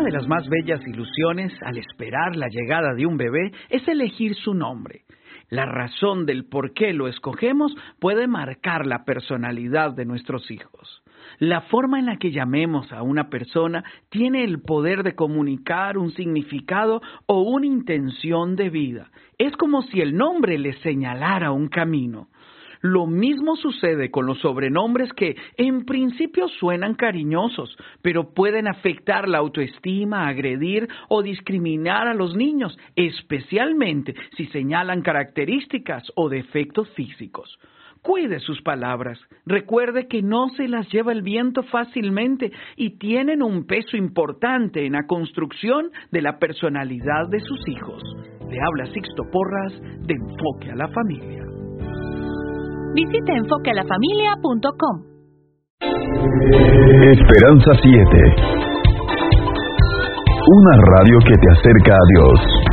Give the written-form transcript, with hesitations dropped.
Una de las más bellas ilusiones al esperar la llegada de un bebé es elegir su nombre. La razón del por qué lo escogemos puede marcar la personalidad de nuestros hijos. La forma en la que llamemos a una persona tiene el poder de comunicar un significado o una intención de vida. Es como si el nombre le señalara un camino. Lo mismo sucede con los sobrenombres que en principio suenan cariñosos, pero pueden afectar la autoestima, agredir o discriminar a los niños, especialmente si señalan características o defectos físicos. Cuide sus palabras. Recuerde que no se las lleva el viento fácilmente y tienen un peso importante en la construcción de la personalidad de sus hijos. Le habla Sixto Porras de Enfoque a la Familia. Visite enfoquealafamilia.com. Esperanza 7. Una radio que te acerca a Dios.